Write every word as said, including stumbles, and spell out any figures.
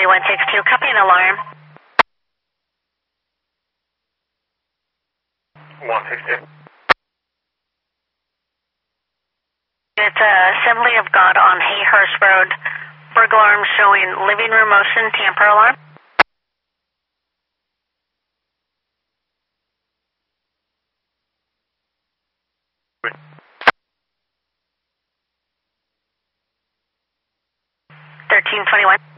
three one six two, copy an alarm. one six two. It's uh, Assembly of God on Hayhurst Road. Burglar alarm showing living room motion, tamper alarm. thirteen twenty-one.